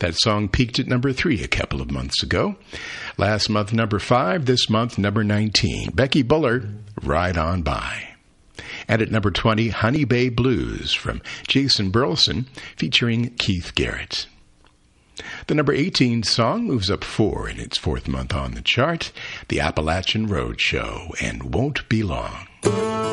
That song peaked at number 3 a couple of months ago. Last month, number 5. This month, number 19. Becky Buller, Ride On By. And at number 20, Honey Bay Blues from Jason Burleson featuring Keith Garrett. The number 18 song moves up 4 in its 4th month on the chart, The Appalachian Road Show, and Won't Be Long.